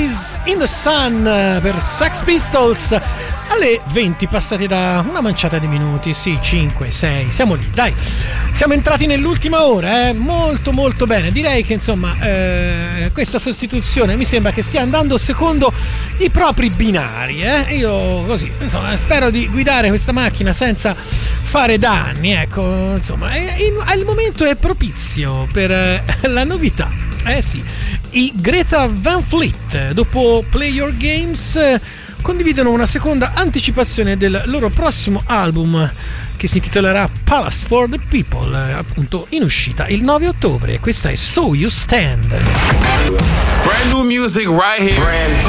Days in the Sun per Sex Pistols alle 20 passati da una manciata di minuti, sì, 5, 6, siamo lì, dai, siamo entrati nell'ultima ora, molto molto bene, direi che insomma questa sostituzione mi sembra che stia andando secondo i propri binari, io così, insomma, spero di guidare questa macchina senza fare danni, ecco, insomma, il momento è propizio per la novità, sì, i Greta Van Fleet, dopo Play Your Games, condividono una seconda anticipazione del loro prossimo album che si intitolerà Palace for the People, appunto in uscita il 9 ottobre. Questa è So You Stand. Brand new music right here.